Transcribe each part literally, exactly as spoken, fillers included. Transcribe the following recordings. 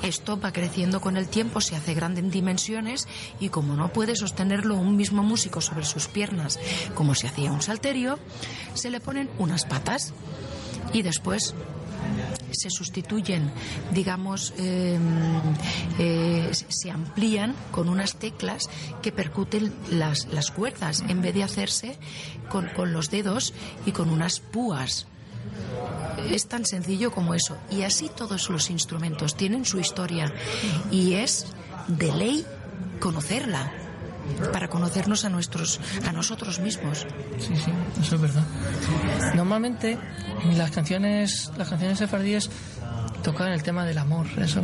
Esto va creciendo con el tiempo, se hace grande en dimensiones y como no puede sostenerlo un mismo músico sobre sus piernas como se hacía un salterio, se le ponen unas patas y después se sustituyen, digamos, eh, eh, se amplían con unas teclas que percuten las, las cuerdas en vez de hacerse con, con los dedos y con unas púas. Es tan sencillo como eso. Y así todos los instrumentos tienen su historia y es de ley conocerla para conocernos a nuestros a nosotros mismos. Sí, sí, eso es verdad. Normalmente las canciones las canciones sefardíes tocan el tema del amor. Eso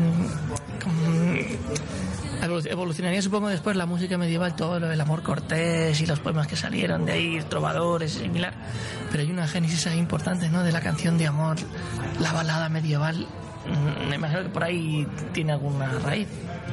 evolucionaría, supongo, después la música medieval, todo lo del amor cortés y los poemas que salieron de ahí, trovadores y similar. Pero hay una génesis ahí importante, ¿no?, de la canción de amor, la balada medieval. Me imagino que por ahí tiene alguna raíz.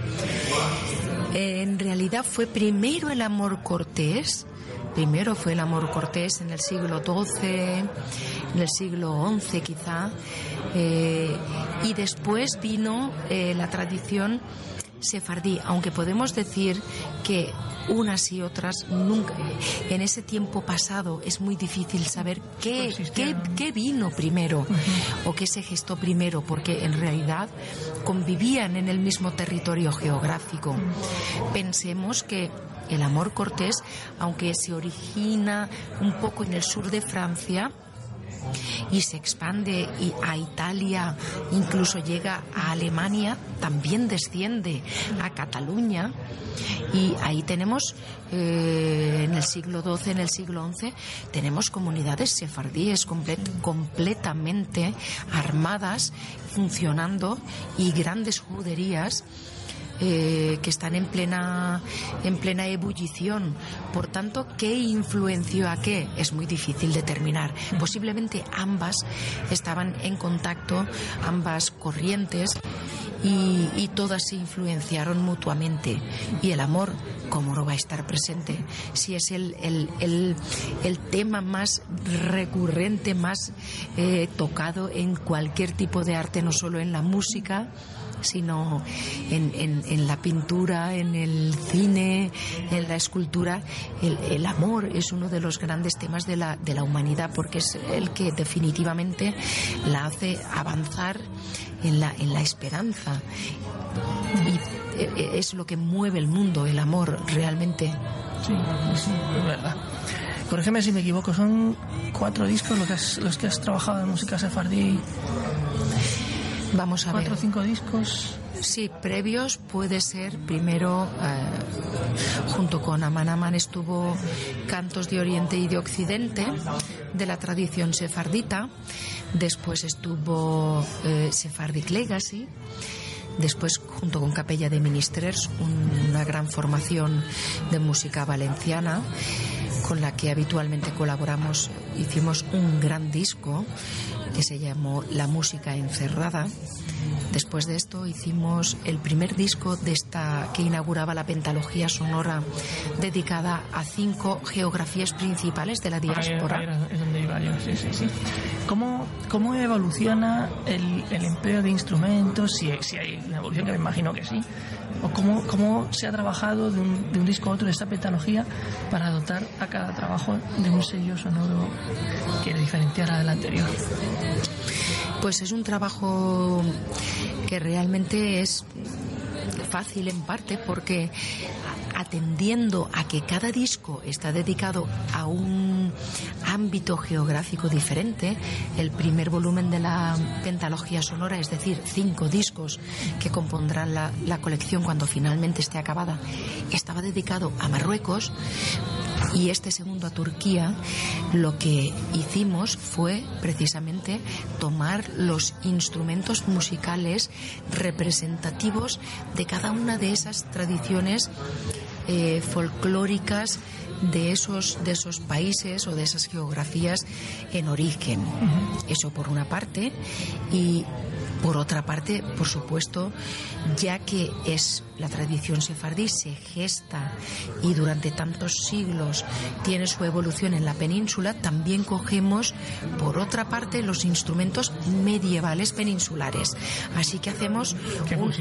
En realidad fue primero el amor cortés. Primero fue el amor cortés en el siglo doce, en el siglo once quizá, eh, y después vino eh, la tradición sefardí, aunque podemos decir que unas y otras nunca, en ese tiempo pasado es muy difícil saber qué, qué, qué vino primero uh-huh. o qué se gestó primero, porque en realidad convivían en el mismo territorio geográfico. Uh-huh. Pensemos que el amor cortés, aunque se origina un poco en el sur de Francia y se expande a Italia, incluso llega a Alemania, también desciende a Cataluña, y ahí tenemos eh, en el siglo doce, en el siglo once tenemos comunidades sefardíes complet- completamente armadas, funcionando, y grandes juderías Eh, que están en plena en plena ebullición. Por tanto, ¿qué influenció a qué? Es muy difícil determinar. Posiblemente ambas estaban en contacto, ambas corrientes, y, y todas se influenciaron mutuamente. Y el amor, ¿cómo no va a estar presente? Si es el, el, el, el tema más recurrente, más eh, tocado en cualquier tipo de arte, no solo en la música, sino en, en, en la pintura, en el cine, en la escultura. El, el amor es uno de los grandes temas de la, de la humanidad, porque es el que definitivamente la hace avanzar en la, en la esperanza. Y es lo que mueve el mundo, el amor, realmente. Sí, sí, es verdad. Corrígeme si me equivoco, son cuatro discos los que has, los que has trabajado en música sefardí. Vamos a ver. ¿Cuatro o cinco discos? Sí, previos puede ser. Primero, eh, junto con Aman Aman, estuvo Cantos de Oriente y de Occidente, de la tradición sefardita. Después estuvo eh, Sephardic Legacy. Después, junto con Capella de Ministrers, una gran formación de música valenciana con la que habitualmente colaboramos. Hicimos un gran disco que se llamó La Música Encerrada. Después de esto hicimos el primer disco de esta que inauguraba la pentalogía sonora dedicada a cinco geografías principales de la diáspora. Ahí, ahí es donde iba yo, sí, sí, sí. ¿Cómo, cómo evoluciona el, el empleo de instrumentos? Si, si hay una evolución, que me imagino que sí. ¿O cómo, cómo se ha trabajado de un, de un disco a otro de esta pentalogía para dotar a cada trabajo de un sello sonoro que le diferenciara del anterior? Pues es un trabajo que realmente es fácil en parte, porque atendiendo a que cada disco está dedicado a un ámbito geográfico diferente, el primer volumen de la pentalogía sonora, es decir, cinco discos que compondrán la, la colección cuando finalmente esté acabada, estaba dedicado a Marruecos, y este segundo a Turquía. Lo que hicimos fue precisamente tomar los instrumentos musicales representativos de cada una de esas tradiciones eh, folclóricas de esos de esos países o de esas geografías en origen. Uh-huh. Eso por una parte, y por otra parte, por supuesto, ya que es la tradición sefardí, se gesta y durante tantos siglos tiene su evolución en la península, también cogemos, por otra parte, los instrumentos medievales peninsulares. Así que hacemos un